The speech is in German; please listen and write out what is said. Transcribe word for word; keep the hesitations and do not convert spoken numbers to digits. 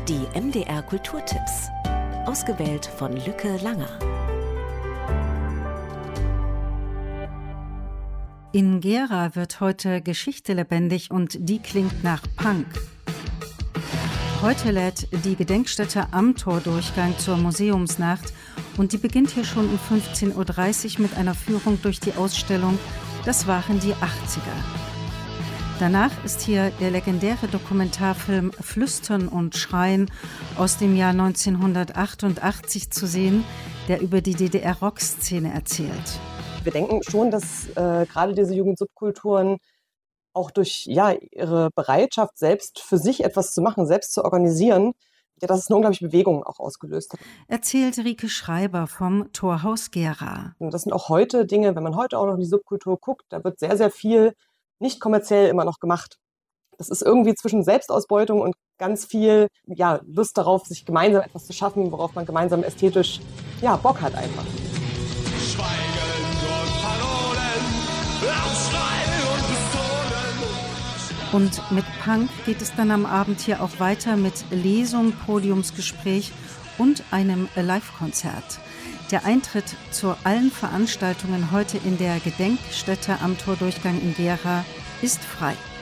Die M D R Kulturtipps. Ausgewählt von Lücke Langer. In Gera wird heute Geschichte lebendig und die klingt nach Punk. Heute lädt die Gedenkstätte am Tordurchgang zur Museumsnacht und die beginnt hier schon um fünfzehn Uhr dreißig mit einer Führung durch die Ausstellung Das waren die achtziger. Danach ist hier der legendäre Dokumentarfilm Flüstern und Schreien aus dem Jahr neunzehnhundertachtundachtzig zu sehen, der über die D D R-Rockszene erzählt. Wir denken schon, dass äh, gerade diese Jugendsubkulturen auch durch ja, ihre Bereitschaft, selbst für sich etwas zu machen, selbst zu organisieren, ja, dass es eine unglaubliche Bewegung auch ausgelöst hat. Erzählt Rike Schreiber vom Torhaus Gera. Und das sind auch heute Dinge, wenn man heute auch noch in die Subkultur guckt, da wird sehr, sehr viel nicht kommerziell immer noch gemacht. Das ist irgendwie zwischen Selbstausbeutung und ganz viel ja, Lust darauf, sich gemeinsam etwas zu schaffen, worauf man gemeinsam ästhetisch ja, Bock hat einfach. Schweigen und Parolen, Aufschrei und Pistolen. Und mit Punk geht es dann am Abend hier auch weiter mit Lesung, Podiumsgespräch und einem Live-Konzert. Der Eintritt zu allen Veranstaltungen heute in der Gedenkstätte am Tordurchgang in Gera ist frei.